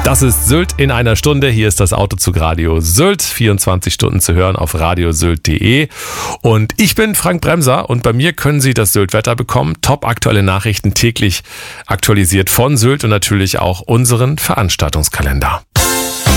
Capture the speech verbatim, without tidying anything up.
Das ist Sylt in einer Stunde. Hier ist das Autozug Radio Sylt. vierundzwanzig Stunden zu hören auf radiosylt punkt de. Und ich bin Frank Bremser und bei mir können Sie das Sylt-Wetter bekommen. Top aktuelle Nachrichten täglich aktualisiert von Sylt und natürlich auch unseren Veranstaltungskalender.